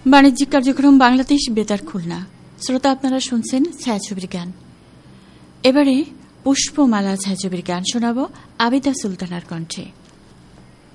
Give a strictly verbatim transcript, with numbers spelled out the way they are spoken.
বাণিজ্যিক কার্যক্রম বাংলাদেশ বেতার খুলনা। শ্রোতা, আপনারা শুনছেন ছায়াছবির গান। এবারে পুষ্পমালা ছায়াছবির গান শোনাব আবিদা সুলতানার কণ্ঠে।